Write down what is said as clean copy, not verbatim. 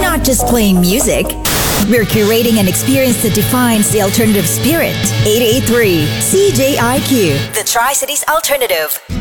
not just playing music. We're curating an experience that defines the alternative spirit. 883 CJIQ, the Tri-Cities Alternative.